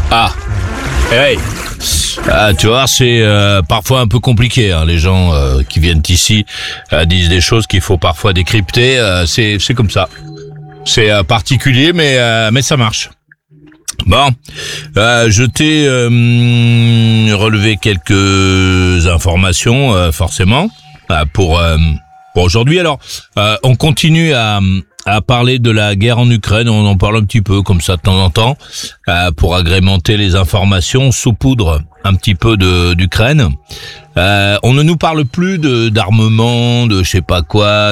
Ah, hey. Ah, tu vois, c'est parfois un peu compliqué. Hein. Les gens qui viennent ici disent des choses qu'il faut parfois décrypter. C'est comme ça. C'est particulier, mais ça marche. Bon, je t'ai relevé quelques informations, forcément, pour aujourd'hui. Alors, on continue à parler de la guerre en Ukraine. On en parle un petit peu comme ça de temps en temps, pour agrémenter les informations. On saupoudre un petit peu d'Ukraine. On ne nous parle plus d'armement, de je sais pas quoi,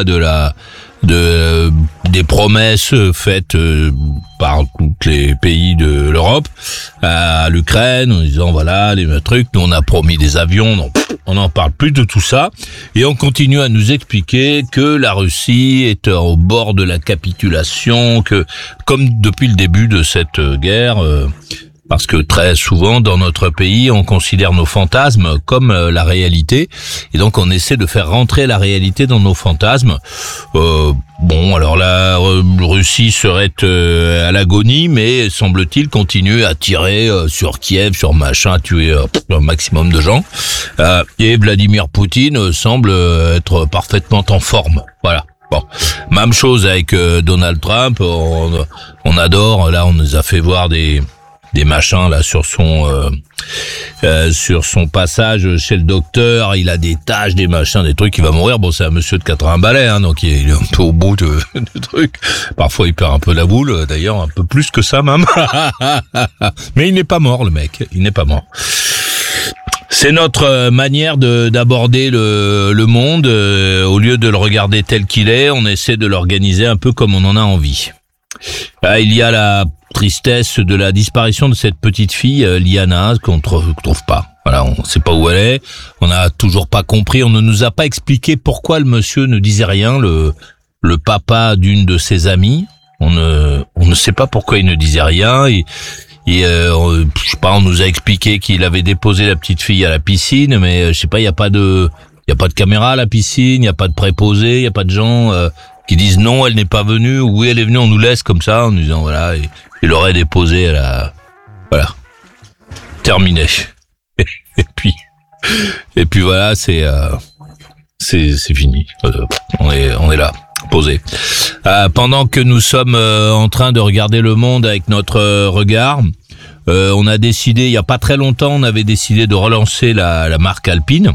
des promesses faites par tous les pays de l'Europe à l'Ukraine en disant voilà les trucs, nous on a promis des avions, non, on n'en parle plus de tout ça et on continue à nous expliquer que la Russie est au bord de la capitulation, que comme depuis le début de cette guerre, parce que très souvent dans notre pays on considère nos fantasmes comme la réalité et donc on essaie de faire rentrer la réalité dans nos fantasmes. Bon, alors la Russie serait à l'agonie, mais semble-t-il continue à tirer sur Kiev, sur machin, à tuer un maximum de gens. Et Vladimir Poutine semble être parfaitement en forme. Voilà. Bon, même chose avec Donald Trump. On adore. Là, on nous a fait voir des machins là sur son passage chez le docteur, il a des taches, des machins, des trucs, il va mourir. Bon, c'est un monsieur de 80 balais, hein, donc il est un peu au bout de trucs. Parfois, il perd un peu la boule, d'ailleurs, un peu plus que ça même. Mais il n'est pas mort, le mec. Il n'est pas mort. C'est notre manière d'aborder le monde. Au lieu de le regarder tel qu'il est, on essaie de l'organiser un peu comme on en a envie. Il y a la tristesse de la disparition de cette petite fille, Liana, qu'on trouve pas. Voilà, on sait pas où elle est. On n'a toujours pas compris. On ne nous a pas expliqué pourquoi le monsieur ne disait rien, le papa d'une de ses amies. On ne sait pas pourquoi il ne disait rien. Et je sais pas, on nous a expliqué qu'il avait déposé la petite fille à la piscine, mais je sais pas, il y a pas de caméra à la piscine, il y a pas de préposé, il y a pas de gens qui disent non, elle n'est pas venue, ou oui, elle est venue, on nous laisse comme ça, en nous disant voilà, il aurait déposé à la... Voilà. Terminé. Et puis voilà, c'est fini. On est là, posé. Pendant que nous sommes en train de regarder le monde avec notre regard, on a décidé, il y a pas très longtemps, on avait décidé de relancer la marque Alpine.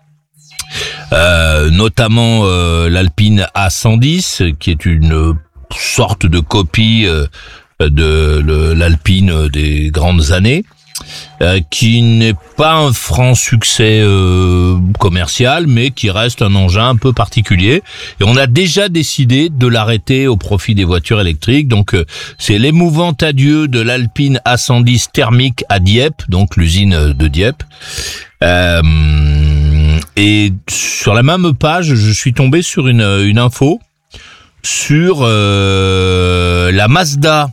Notamment l'Alpine A110, qui est une sorte de copie de l'Alpine des grandes années, qui n'est pas un franc succès commercial, mais qui reste un engin un peu particulier. Et on a déjà décidé de l'arrêter au profit des voitures électriques. Donc c'est l'émouvant adieu de l'Alpine A110 thermique à Dieppe, donc l'usine de Dieppe. Et sur la même page, je suis tombé sur une info sur la Mazda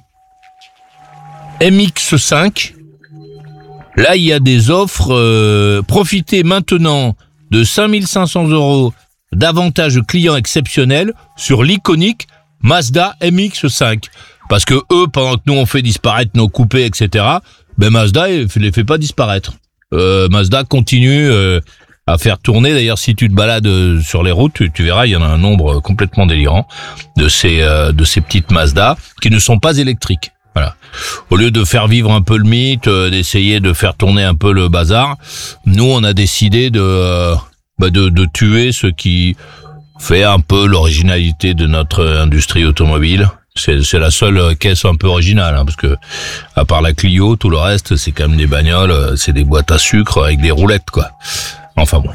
MX-5. Là, il y a des offres. Profitez maintenant de 5 500 € d'avantages clients exceptionnels sur l'iconique Mazda MX-5. Parce que eux, pendant que nous on fait disparaître nos coupés, etc., ben Mazda les fait pas disparaître. Mazda continue à faire tourner. D'ailleurs, si tu te balades sur les routes, tu verras, il y en a un nombre complètement délirant de ces petites Mazda qui ne sont pas électriques. Voilà. Au lieu de faire vivre un peu le mythe, d'essayer de faire tourner un peu le bazar, nous on a décidé de tuer ce qui fait un peu l'originalité de notre industrie automobile. C'est la seule caisse un peu originale, hein, parce que à part la Clio, tout le reste c'est quand même des bagnoles, c'est des boîtes à sucre avec des roulettes, quoi. Enfin bon.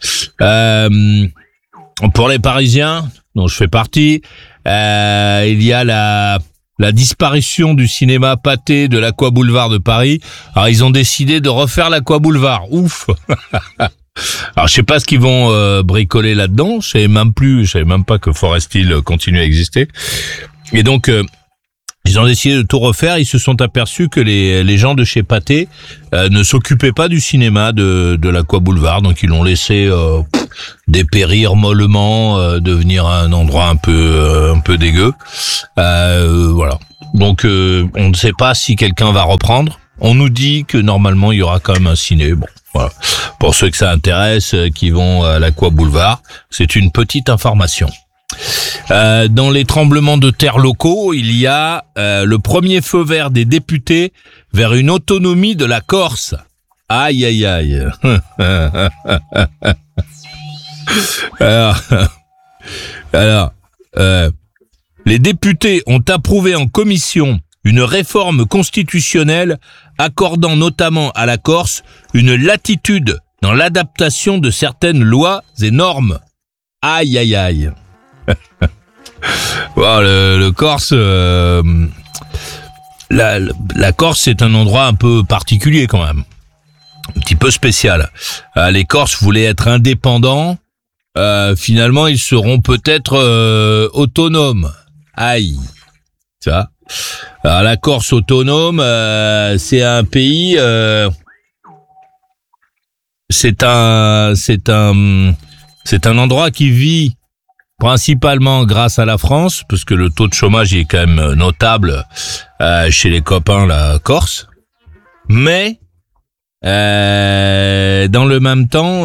Pour les Parisiens, dont je fais partie, il y a la disparition du cinéma Pathé de l'Aqua Boulevard de Paris. Alors ils ont décidé de refaire l'Aqua Boulevard. Ouf. Alors je sais pas ce qu'ils vont bricoler là-dedans. Je savais même pas que Forest Hill continuait à exister. Et donc ils ont décidé de tout refaire. Ils se sont aperçus que les gens de chez Pathé ne s'occupaient pas du cinéma de l'Aqua Boulevard, donc ils l'ont laissé dépérir mollement, devenir un endroit un peu dégueu. Voilà. Donc on ne sait pas si quelqu'un va reprendre. on nous dit que normalement il y aura quand même un ciné. Bon, voilà. Pour ceux que ça intéresse, qui vont à l'Aqua Boulevard, c'est une petite information. Dans les tremblements de terre locaux, il y a le premier feu vert des députés vers une autonomie de la Corse. Aïe, aïe, aïe. Alors, les députés ont approuvé en commission une réforme constitutionnelle accordant notamment à la Corse une latitude dans l'adaptation de certaines lois et normes. Aïe, aïe, aïe. Bon, le Corse, la Corse, c'est un endroit un peu particulier quand même, un petit peu spécial. Les Corses voulaient être indépendants. Finalement, ils seront peut-être autonomes. Aïe, tu vois. Alors, la Corse autonome, c'est un pays, c'est un endroit qui vit principalement grâce à la France, parce que le taux de chômage est quand même notable chez les copains la Corse. Mais dans le même temps,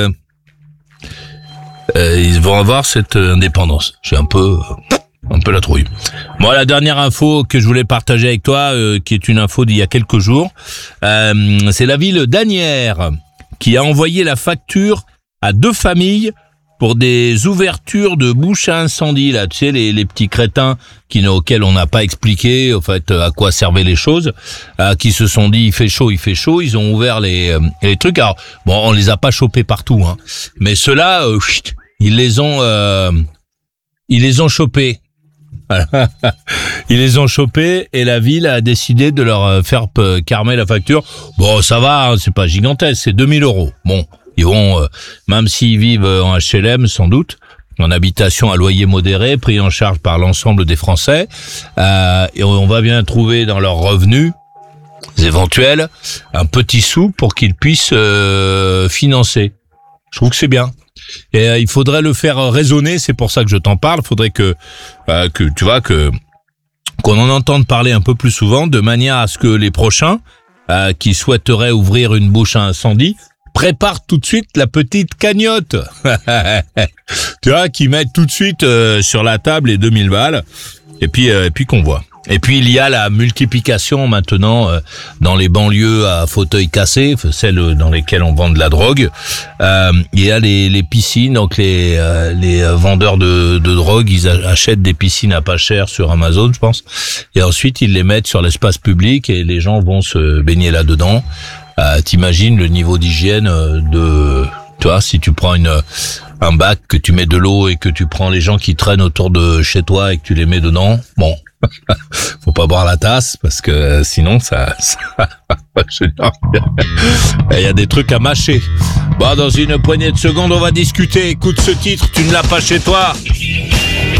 ils vont avoir cette indépendance. J'ai un peu la trouille. Bon, la dernière info que je voulais partager avec toi, qui est une info d'il y a quelques jours, c'est la ville d'Asnières qui a envoyé la facture à 2 familles pour des ouvertures de bouches à incendie, là, tu sais, les petits crétins auxquels on n'a pas expliqué, en fait, à quoi servaient les choses, qui se sont dit, il fait chaud, ils ont ouvert les trucs. Alors, bon, on les a pas chopés partout, hein. Mais ceux-là, ils les ont chopés. Ils les ont chopés et la ville a décidé de leur faire carmer la facture. Bon, ça va, hein, c'est pas gigantesque, c'est 2000 €. Bon. Ils vont, même s'ils vivent en HLM, sans doute, en habitation à loyer modéré, pris en charge par l'ensemble des Français, et on va bien trouver dans leurs revenus éventuels un petit sou pour qu'ils puissent financer. Je trouve que c'est bien. Et il faudrait le faire résonner, c'est pour ça que je t'en parle. Il faudrait que tu vois qu'on en entende parler un peu plus souvent, de manière à ce que les prochains qui souhaiteraient ouvrir une bouche à incendie prépare tout de suite la petite cagnotte. Tu vois, qui mettent tout de suite sur la table les 2000 balles et puis qu'on voit. Et puis il y a la multiplication maintenant dans les banlieues à fauteuils cassés, celles dans lesquelles on vend de la drogue. Il y a les piscines, donc les vendeurs de drogue, ils achètent des piscines à pas cher sur Amazon, je pense. Et ensuite ils les mettent sur l'espace public et les gens vont se baigner là-dedans. T'imagines le niveau d'hygiène tu vois, si tu prends un bac, que tu mets de l'eau et que tu prends les gens qui traînent autour de chez toi et que tu les mets dedans, bon, faut pas boire la tasse parce que sinon ça il y a des trucs à mâcher. Bon, dans une poignée de secondes, on va discuter. Écoute ce titre, tu ne l'as pas chez toi.